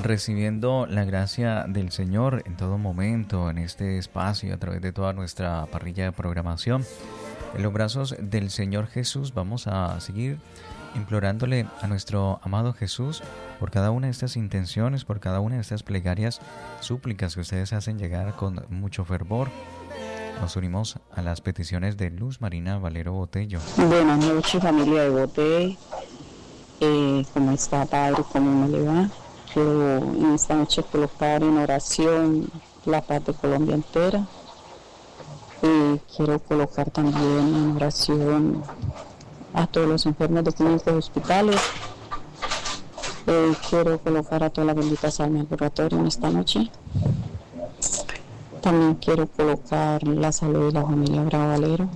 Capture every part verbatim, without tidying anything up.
recibiendo la gracia del Señor en todo momento, en este espacio, a través de toda nuestra parrilla de programación. En los brazos del Señor Jesús vamos a seguir implorándole a nuestro amado Jesús por cada una de estas intenciones, por cada una de estas plegarias, súplicas que ustedes hacen llegar con mucho fervor. Nos unimos a las peticiones de Luz Marina Valero Botello. Buenas noches, familia de Botello. Eh, ¿Cómo está, Padre? ¿Cómo me le va? Quiero en esta noche colocar en oración la paz de Colombia entera. Eh, quiero colocar también en oración a todos los enfermos de clínicas y hospitales. Eh, quiero colocar a todas las benditas almas del purgatorio en esta noche. También quiero colocar la salud de la familia Bravo Valero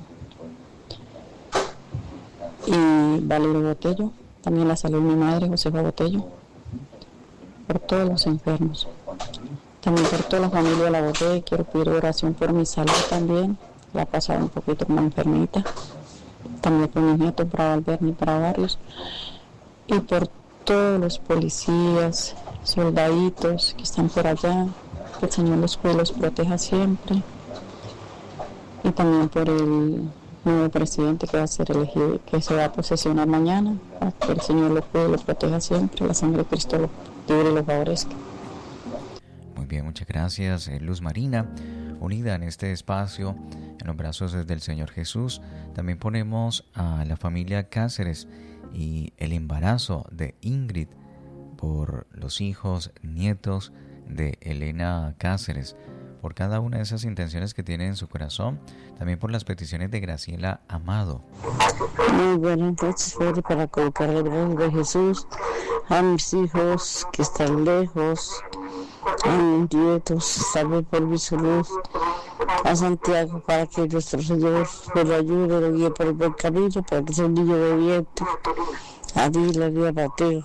y Valero Botello. También la salud de mi madre, Josefa Botello. Por todos los enfermos. También por toda la familia de la Botello. Quiero pedir oración por mi salud también. La he pasado un poquito como enfermita. También por mis nietos, Bravo Alberni y Bravo Barrios. Y por todos los policías, soldaditos que están por allá. Que el Señor los cuide y los proteja siempre. Y también por el nuevo presidente que va a ser elegido, que se va a posesionar mañana, para que el Señor lo cuide y lo proteja siempre, la sangre de Cristo lo libre y lo favorezca. Muy bien, muchas gracias, Luz Marina, unida en este espacio, en los brazos del Señor Jesús. También ponemos a la familia Cáceres y el embarazo de Ingrid, por los hijos, nietos de Elena Cáceres, por cada una de esas intenciones que tiene en su corazón, también por las peticiones de Graciela Amado. Muy buenas noches, Padre, para colocar el nombre de Jesús a mis hijos que están lejos, a mis nietos, también por mi salud, a Santiago, para que nuestro Señor lo ayude, lo guíe por el buen camino, para que sea un niño obediente, a Dylan y a Mateo.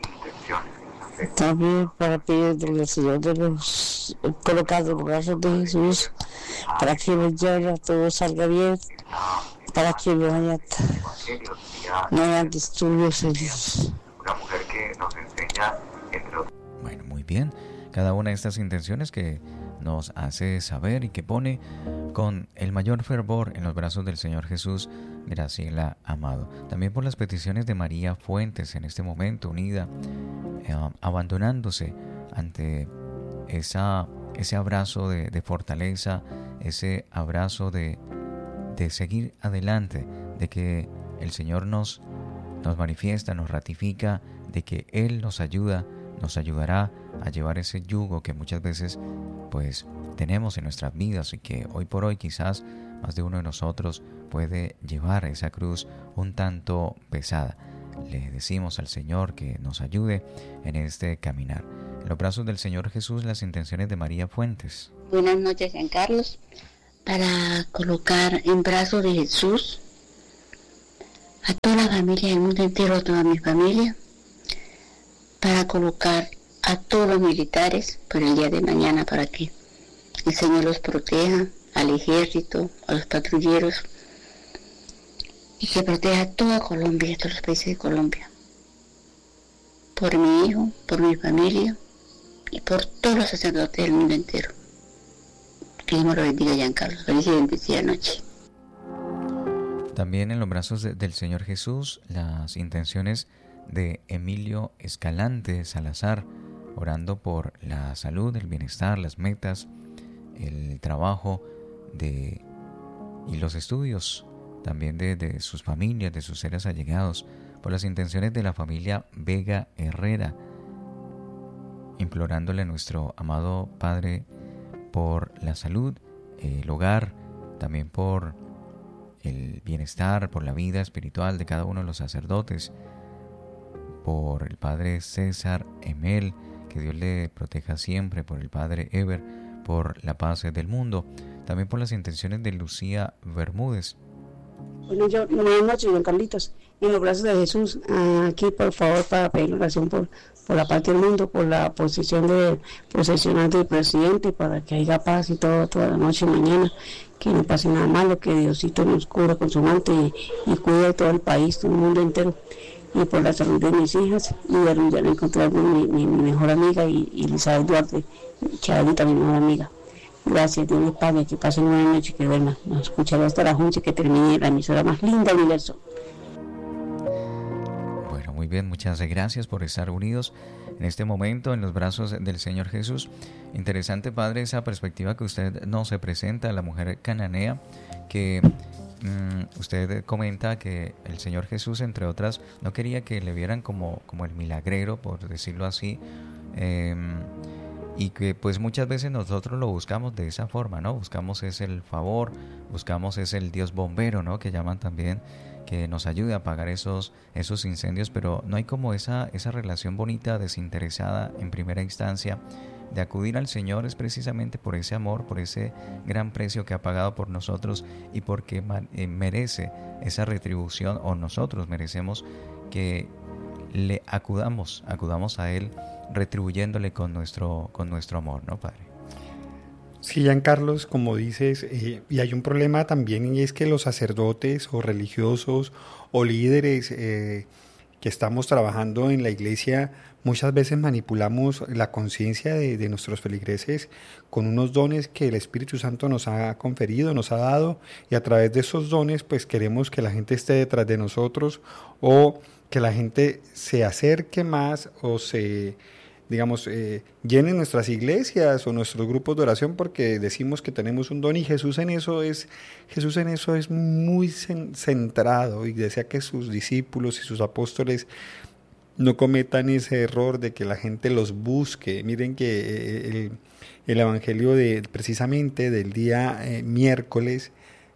También para pedirle al Señor de los colocados en los brazos de Jesús, para que mañana todo salga bien, para que no haya, no haya disturbios en Dios. Una mujer que nos enseña entre otros. Bueno, muy bien. Cada una de estas intenciones que nos hace saber y que pone con el mayor fervor en los brazos del Señor Jesús, Graciela Amado. También por las peticiones de María Fuentes en este momento, unida, eh, abandonándose ante esa, ese abrazo de, de fortaleza, ese abrazo de, de seguir adelante, de que el Señor nos, nos manifiesta, nos ratifica, de que Él nos ayuda, nos ayudará a llevar ese yugo que muchas veces pues tenemos en nuestras vidas y que hoy por hoy quizás más de uno de nosotros puede llevar esa cruz un tanto pesada. Le decimos al Señor que nos ayude en este caminar. En los brazos del Señor Jesús, las intenciones de María Fuentes. Buenas noches, San Carlos. Para colocar en brazos de Jesús a toda la familia del mundo entero, a toda mi familia, para colocar a todos los militares por el día de mañana, para que el Señor los proteja, al ejército, a los patrulleros, y que proteja a toda Colombia, a todos los países de Colombia, por mi hijo, por mi familia y por todos los sacerdotes del mundo entero. Que Dios me lo bendiga, Giancarlo. Feliz y bendecida noche. También en los brazos de, del Señor Jesús, las intenciones de Emilio Escalante Salazar, orando por la salud, el bienestar, las metas, el trabajo de, y los estudios también de, de sus familias, de sus seres allegados, por las intenciones de la familia Vega Herrera, implorándole a nuestro amado Padre por la salud, el hogar, también por el bienestar, por la vida espiritual de cada uno de los sacerdotes, por el Padre César Emel, que Dios le proteja siempre, por el Padre Eber, por la paz del mundo, también por las intenciones de Lucía Bermúdez. Bueno, yo, buenas noches, don Carlitos, en los brazos de Jesús, aquí por favor para pedir oración por, por la paz del mundo, por la posición de posesional del presidente, para que haya paz y todo, toda la noche y mañana, que no pase nada malo, que Diosito nos cubra con su manto y, y cuide de todo el país, todo el mundo entero. y por la salud de mis hijas, y de ya encontrar mi, mi, mi mejor amiga y, y Elizabeth Duarte, que ahorita mi mejor amiga. Gracias, Dios les pague, que pasen una noche, que duerman. Nos escucharé hasta las once, que termine la emisora más linda del universo. Bueno, muy bien, muchas gracias por estar unidos en este momento en los brazos del Señor Jesús. Interesante, Padre, esa perspectiva que usted nos se presenta, la mujer cananea, que mmm, usted comenta que el Señor Jesús, entre otras, no quería que le vieran como, como el milagrero, por decirlo así, eh, y que pues muchas veces nosotros lo buscamos de esa forma, ¿no? Buscamos es el favor, buscamos es el Dios bombero, ¿no? Que llaman también, que nos ayude a apagar esos, esos incendios, pero no hay como esa, esa relación bonita, desinteresada en primera instancia, de acudir al Señor es precisamente por ese amor, por ese gran precio que ha pagado por nosotros y porque merece esa retribución, o nosotros merecemos que le acudamos, acudamos a Él retribuyéndole con nuestro, con nuestro amor, ¿no, Padre? Sí, Giancarlos, como dices, eh, y hay un problema también, y es que los sacerdotes o religiosos o líderes eh, que estamos trabajando en la iglesia, muchas veces manipulamos la conciencia de, de nuestros feligreses con unos dones que el Espíritu Santo nos ha conferido, nos ha dado, y a través de esos dones pues queremos que la gente esté detrás de nosotros, o que la gente se acerque más o se, digamos, eh, llene nuestras iglesias o nuestros grupos de oración porque decimos que tenemos un don, y Jesús en eso es, Jesús en eso es muy centrado, y desea que sus discípulos y sus apóstoles no cometan ese error de que la gente los busque. Miren que el, el evangelio de precisamente del día eh, miércoles,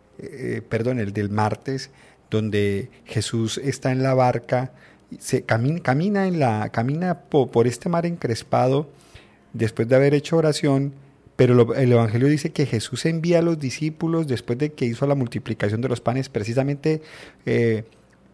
eh, perdón, el del martes, donde Jesús está en la barca, se camina, camina, en la, camina por, por este mar encrespado después de haber hecho oración, pero lo, el Evangelio dice que Jesús envía a los discípulos después de que hizo la multiplicación de los panes, precisamente eh,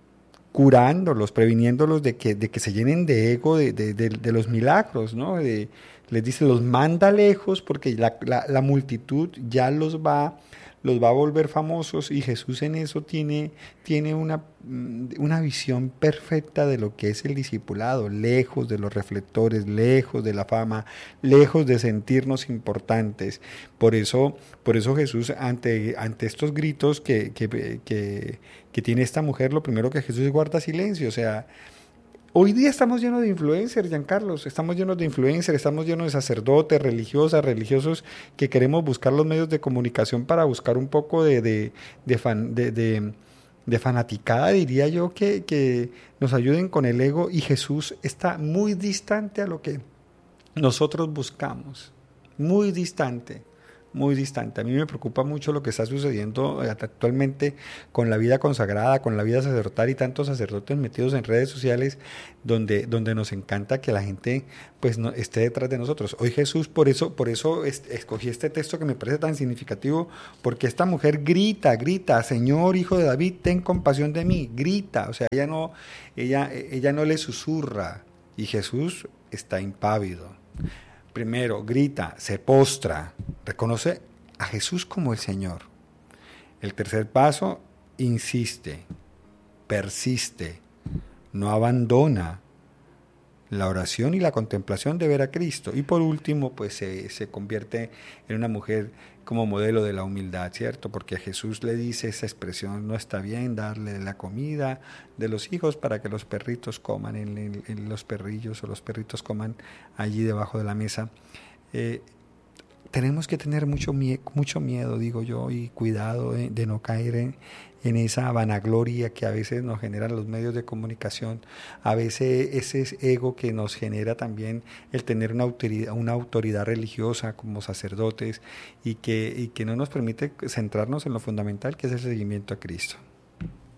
curándolos, previniéndolos de que, de que se llenen de ego de, de, de, de los milagros, ¿no? De, les dice, los manda lejos porque la, la, la multitud ya los va los va a volver famosos, y Jesús en eso tiene, tiene una, una visión perfecta de lo que es el discipulado, lejos de los reflectores, lejos de la fama, lejos de sentirnos importantes. Por eso, por eso Jesús, ante, ante estos gritos que, que, que, que tiene esta mujer, lo primero que Jesús guarda silencio. O sea, hoy día estamos llenos de influencers, Giancarlos, estamos llenos de influencers, estamos llenos de sacerdotes, religiosas, religiosos que queremos buscar los medios de comunicación para buscar un poco de, de, de, fan, de, de, de fanaticada, diría yo, que, que nos ayuden con el ego, y Jesús está muy distante a lo que nosotros buscamos, muy distante. Muy distante. A mí me preocupa mucho lo que está sucediendo actualmente con la vida consagrada, con la vida sacerdotal, y tantos sacerdotes metidos en redes sociales donde, donde nos encanta que la gente pues no, esté detrás de nosotros. Hoy Jesús, por eso, por eso es, escogí este texto que me parece tan significativo, porque esta mujer grita, grita, Señor, Hijo de David, ten compasión de mí, grita. O sea, ella no, ella, ella no le susurra, y Jesús está impávido. Primero, grita, se postra, reconoce a Jesús como el Señor. El tercer paso, insiste, persiste, no abandona la oración y la contemplación de ver a Cristo. Y por último, pues se, se convierte en una mujer como modelo de la humildad, ¿cierto? Porque Jesús le dice esa expresión, no está bien darle la comida de los hijos para que los perritos coman en, en, en los perrillos, o los perritos coman allí debajo de la mesa. Eh, tenemos que tener mucho, mie- mucho miedo, digo yo, y cuidado de, de no caer en, en esa vanagloria que a veces nos generan los medios de comunicación, a veces ese ego que nos genera también el tener una autoridad, una autoridad religiosa como sacerdotes, y que, y que no nos permite centrarnos en lo fundamental, que es el seguimiento a Cristo.